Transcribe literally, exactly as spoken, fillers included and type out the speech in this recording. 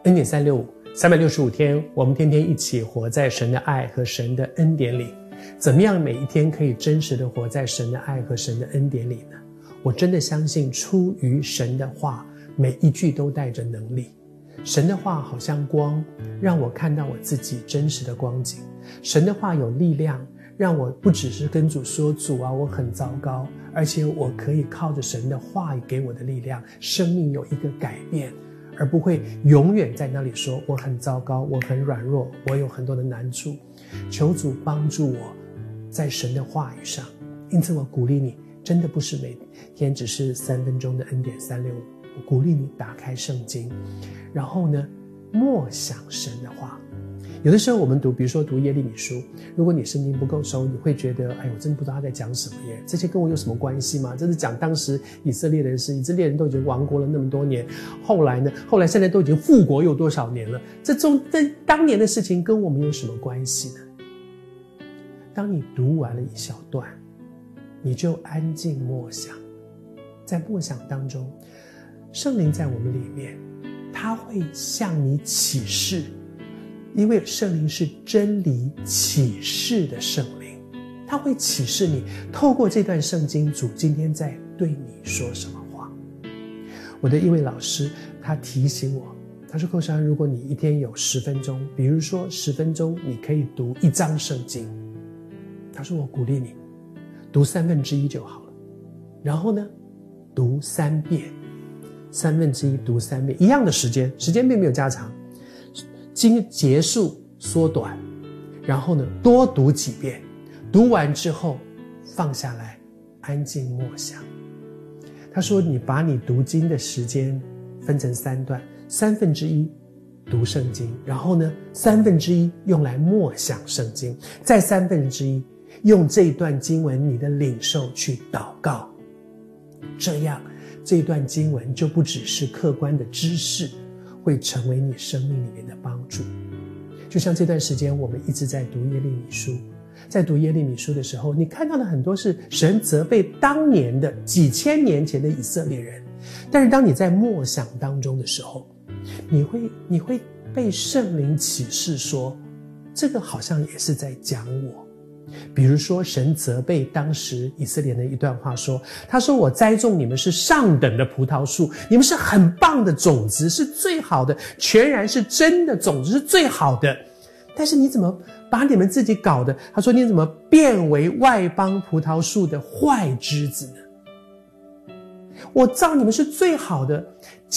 恩典三六五，三百六十五天，我们天天一起活在神的爱和神的恩典里。怎么样每一天可以真实的活在神的爱和神的恩典里呢？我真的相信出于神的话，每一句都带着能力。神的话好像光，让我看到我自己真实的光景。神的话有力量，让我不只是跟主说，主啊，我很糟糕，而且我可以靠着神的话语给我的力量，生命有一个改变，而不会永远在那里说我很糟糕，我很软弱，我有很多的难处。求主帮助我在神的话语上。因此我鼓励你，真的不是每天只是三分钟的恩典三六五，我鼓励你打开圣经，然后呢默想神的话。有的时候我们读，比如说读耶利米书，如果你圣经不够熟，你会觉得，哎，我真的不知道他在讲什么耶，这些跟我有什么关系吗？这是讲当时以色列的事，以色列人都已经亡国了那么多年，后来呢，后来现在都已经复国有多少年了，这中这当年的事情跟我们有什么关系呢？当你读完了一小段，你就安静默想，在默想当中，圣灵在我们里面，他会向你启示，因为圣灵是真理启示的圣灵，他会启示你，透过这段圣经，主今天在对你说什么话。我的一位老师他提醒我，他说，寇珊，如果你一天有十分钟，比如说十分钟你可以读一章圣经，他说我鼓励你读三分之一就好了，然后呢读三遍，三分之一读三遍，一样的时间，时间并没有加长，经结束缩短，然后呢多读几遍，读完之后放下来安静默想。他说你把你读经的时间分成三段，三分之一读圣经，然后呢三分之一用来默想圣经，再三分之一用这段经文你的领受去祷告，这样这段经文就不只是客观的知识，会成为你生命里面的帮助。就像这段时间我们一直在读耶利米书，在读耶利米书的时候，你看到的很多是神责备当年的几千年前的以色列人，但是当你在默想当中的时候，你会你会被圣灵启示说，这个好像也是在讲我。比如说神责备当时以色列人的一段话说，他说我栽种你们是上等的葡萄树，你们是很棒的种子，是最好的，全然是真的种子，是最好的，但是你怎么把你们自己搞的，他说你怎么变为外邦葡萄树的坏枝子呢？我造你们是最好的，